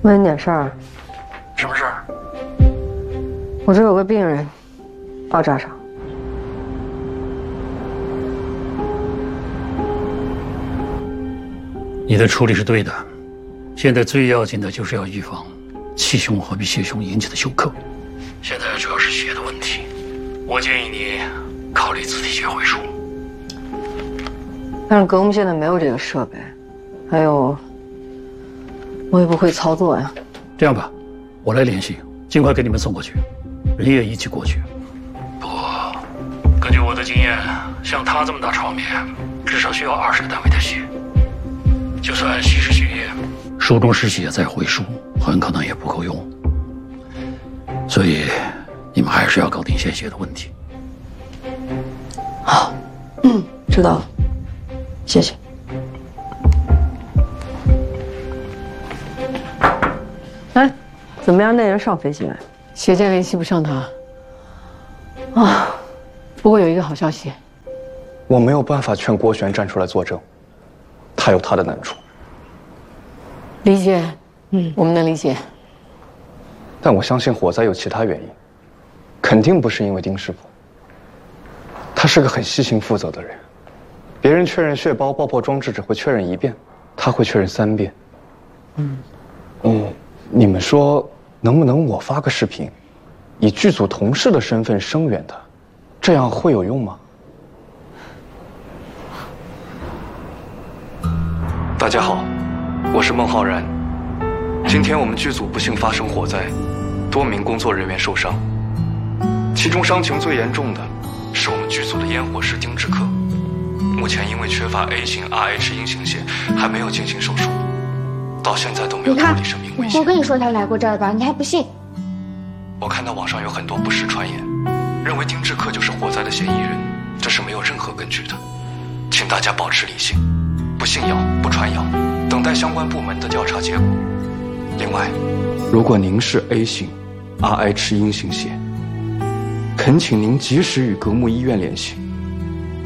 问你点事儿。 什么事儿？ 我这有个病人，爆炸伤。 你的处理是对的，现在最要紧的就是要预防气胸和鼻血胸引起的休克。现在主要是血的问题，我建议你考虑自体血回输。 但是格木现在没有这个设备，还有我也不会操作呀。 这样吧，我来联系，尽快给你们送过去，人也一起过去。不过，根据我的经验，像他这么大场面，至少需要20个单位的血。就算稀释血液，输中失血再回输，很可能也不够用。所以，你们还是要搞定献血的问题。 好，知道了，谢谢。哎，怎么样？那人上飞机来？ 血站联系不上他。啊，不过有一个好消息， 我没有办法劝郭璇站出来作证，他有他的难处。 理解，我们能理解。 但我相信火灾有其他原因，肯定不是因为丁师傅。他是个很细心负责的人，别人确认血包爆破装置只会确认1遍，他会确认3遍。你们说能不能我发个视频，以剧组同事的身份声援他，这样会有用吗？大家好，我是孟浩然。今天我们剧组不幸发生火灾，多名工作人员受伤，其中伤情最严重的是我们剧组的烟火师丁志克，目前因为缺乏 A 型 Rh 阴型血，还没有进行手术，到现在都没有脱离生命危险。 我跟你说他来过这儿吧，你还不信？ 我看到网上有很多不实传言，认为丁志克就是火灾的嫌疑人，这是没有任何根据的，请大家保持理性，不信谣不传谣，等待相关部门的调查结果。另外，如果您是 A 型 Rh 阴型血，恳请您及时与格木医院联系，